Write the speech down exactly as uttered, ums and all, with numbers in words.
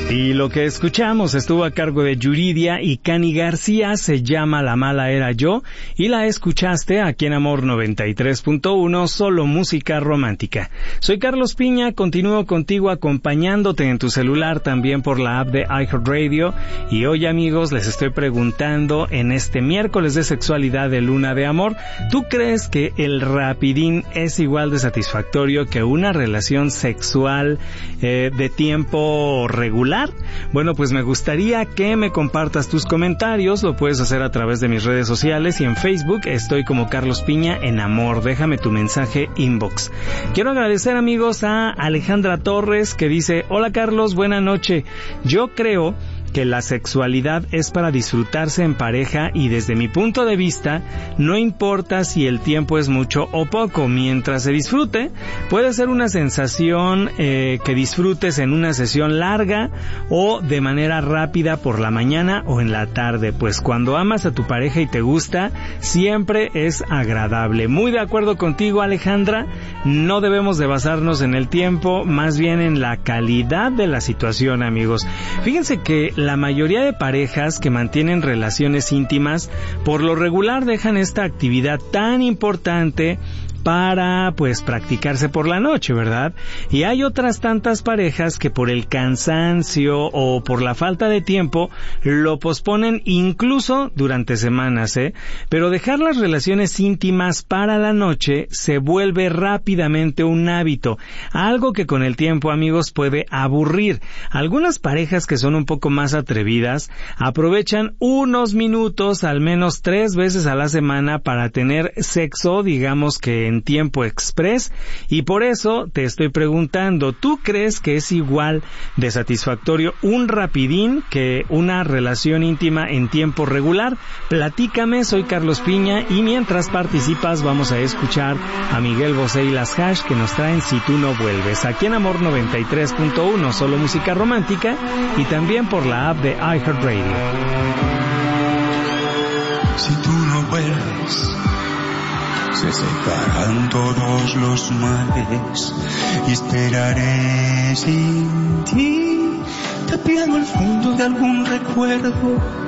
Y lo que escuchamos estuvo a cargo de Yuridia y Cani García, se llama La Mala Era Yo, y la escuchaste aquí en Amor noventa y tres punto uno, solo música romántica. Soy Carlos Piña, continúo contigo acompañándote en tu celular, también por la app de iHeartRadio, y hoy, amigos, les estoy preguntando en este miércoles de sexualidad de Luna de Amor, ¿tú crees que el rapidín es igual de satisfactorio que una relación sexual eh, de tiempo regular? Bueno, pues me gustaría que me compartas tus comentarios, lo puedes hacer a través de mis redes sociales y en Facebook estoy como Carlos Piña en Amor, déjame tu mensaje inbox. Quiero agradecer, amigos, a Alejandra Torres que dice: hola Carlos, buena noche, yo creo que la sexualidad es para disfrutarse en pareja y desde mi punto de vista no importa si el tiempo es mucho o poco, mientras se disfrute puede ser una sensación eh, que disfrutes en una sesión larga o de manera rápida por la mañana o en la tarde, pues cuando amas a tu pareja y te gusta siempre es agradable. Muy de acuerdo contigo, Alejandra, no debemos de basarnos en el tiempo, más bien en la calidad de la situación, amigos. Fíjense que la mayoría de parejas que mantienen relaciones íntimas por lo regular dejan esta actividad tan importante para, pues, practicarse por la noche, ¿verdad? Y hay otras tantas parejas que por el cansancio o por la falta de tiempo lo posponen incluso durante semanas, ¿eh? Pero dejar las relaciones íntimas para la noche se vuelve rápidamente un hábito, algo que con el tiempo, amigos, puede aburrir. Algunas parejas que son un poco más atrevidas aprovechan unos minutos, al menos tres veces a la semana, para tener sexo, digamos que en tiempo express, y por eso te estoy preguntando, ¿tú crees que es igual de satisfactorio un rapidín que una relación íntima en tiempo regular? Platícame, soy Carlos Piña, y mientras participas vamos a escuchar a Miguel Bosé y las Hash que nos traen Si Tú No Vuelves, aquí en Amor noventa y tres punto uno, solo música romántica, y también por la app de iHeartRadio. Si tú no vuelves, se secarán todos los mares y esperaré sin ti, tapiando el fondo de algún recuerdo